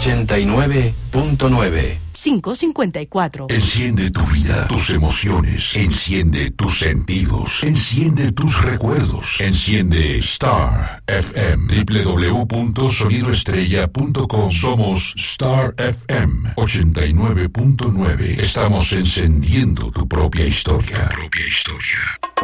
89.9. 554. Enciende tu vida, tus emociones, enciende tus sentidos, enciende tus recuerdos, enciende Star FM, www.sonidoestrella.com. Somos Star FM 89.9. Estamos encendiendo tu propia historia.